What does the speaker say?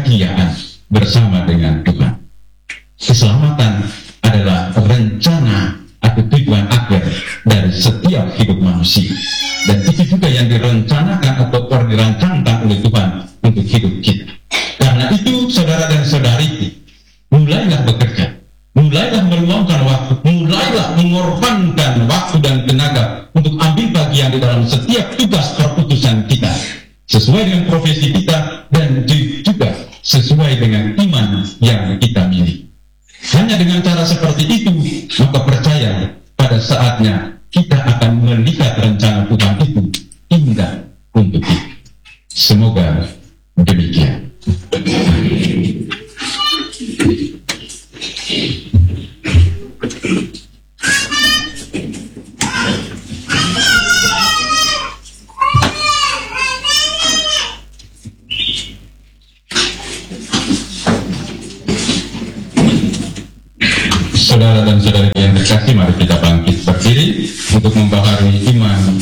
kebahagiaan bersama dengan Tuhan. Keselamatan adalah rencana atau tujuan akhir dari setiap hidup manusia. Dan itu juga yang direncanakan atau dirancangkan oleh Tuhan untuk hidup kita. Karena itu, saudara dan saudariku, mulailah bekerja, mulailah meluangkan waktu, mulailah mengorbankan waktu dan tenaga untuk ambil bagian di dalam setiap tugas keputusan kita, sesuai dengan profesi kita dan juga sesuai dengan iman yang kita miliki. Hanya dengan cara seperti itu, maka percaya pada saatnya kita akan melihat rencana Tuhan itu indah untuk kita. Semoga demikian. Saudara dan saudari yang terkasih, mari kita bangkit berdiri untuk membaharui iman